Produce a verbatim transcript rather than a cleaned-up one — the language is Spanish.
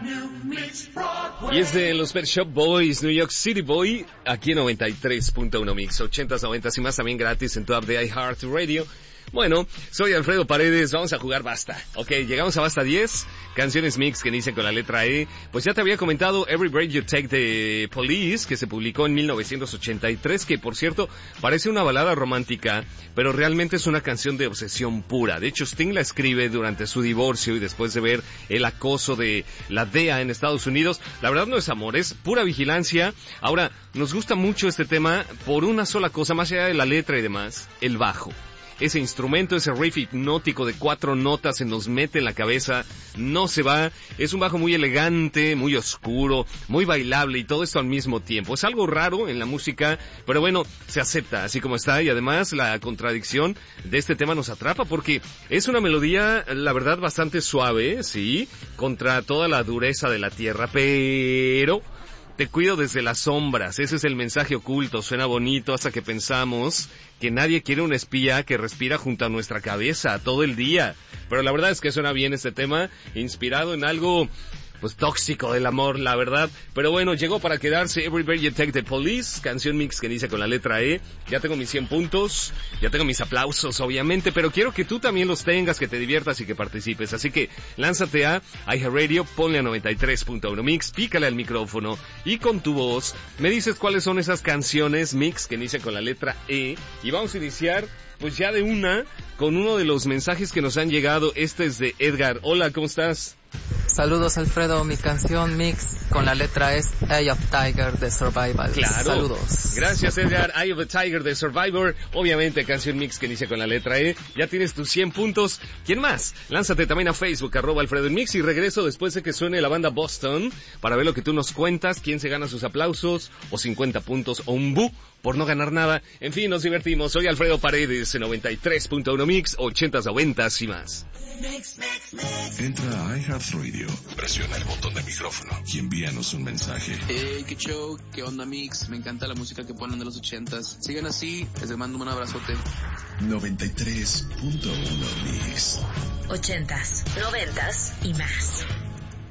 Y es de los Pet Shop Boys, New York City Boy, aquí en noventa y tres punto uno Mix, ochentas, noventas y más, también gratis en tu app de iHeartRadio. Bueno, soy Alfredo Paredes, vamos a jugar Basta. Ok, llegamos a Basta diez, canciones mix que inician con la letra E. Pues ya te había comentado Every Breath You Take de Police, que se publicó en mil novecientos ochenta y tres, que por cierto parece una balada romántica, pero realmente es una canción de obsesión pura. De hecho, Sting la escribe durante su divorcio y después de ver el acoso de la D E A en Estados Unidos. La verdad no es amor, es pura vigilancia. Ahora, nos gusta mucho este tema por una sola cosa, más allá de la letra y demás, el bajo. Ese instrumento, ese riff hipnótico de cuatro notas se nos mete en la cabeza, no se va, es un bajo muy elegante, muy oscuro, muy bailable y todo esto al mismo tiempo. Es algo raro en la música, pero bueno, se acepta así como está y además la contradicción de este tema nos atrapa porque es una melodía, la verdad, bastante suave, sí, contra toda la dureza de la tierra, pero te cuido desde las sombras, ese es el mensaje oculto, suena bonito hasta que pensamos que nadie quiere un espía que respira junto a nuestra cabeza todo el día. Pero la verdad es que suena bien este tema, inspirado en algo pues tóxico del amor, la verdad. Pero bueno, llegó para quedarse Every Breath You Take the Police, canción mix que inicia con la letra E. Ya tengo mis cien puntos, ya tengo mis aplausos, obviamente, pero quiero que tú también los tengas, que te diviertas y que participes. Así que lánzate a iHeartRadio, ponle a noventa y tres punto uno Mix, pícale al micrófono y con tu voz me dices cuáles son esas canciones mix que inician con la letra E. Y vamos a iniciar pues ya de una con uno de los mensajes que nos han llegado. Este es de Edgar. Hola, ¿cómo estás? Saludos, Alfredo, mi canción mix con la letra es Eye of Tiger de Survivor. Claro. Saludos. Gracias, Edgar. Eye of the Tiger de Survivor. Obviamente, canción mix que inicia con la letra E. Ya tienes tus cien puntos. ¿Quién más? Lánzate también a Facebook, arroba Alfredo en Mix, y regreso después de que suene la banda Boston para ver lo que tú nos cuentas, quién se gana sus aplausos, o cincuenta puntos, o un bu por no ganar nada. En fin, nos divertimos. Soy Alfredo Paredes en noventa y tres punto uno Mix, ochentas, noventas y más. Entra a iHeartRadio, presiona el botón de micrófono y envíanos un mensaje. Hey, qué show, qué onda Mix, me encanta la música que ponen de los ochentas. Sigan así, les mando un abrazote. noventa y tres punto uno Mix. Ochentas, noventas y más.